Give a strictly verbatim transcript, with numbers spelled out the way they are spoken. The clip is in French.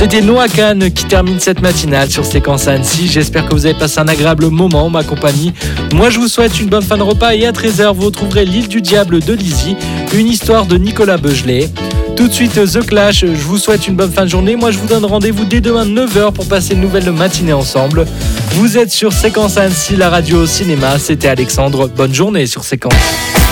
C'était Noah Kahn qui termine cette matinale sur Séquence Annecy. J'espère que vous avez passé un agréable moment en ma compagnie. Moi, je vous souhaite une bonne fin de repas et à treize heures, vous retrouverez L'île du diable de Lizzie, une histoire de Nicolas Beugelet. Tout de suite, The Clash, je vous souhaite une bonne fin de journée. Moi, je vous donne rendez-vous dès demain neuf heures pour passer une nouvelle matinée ensemble. Vous êtes sur Séquence Annecy, la radio au cinéma. C'était Alexandre. Bonne journée sur Séquence.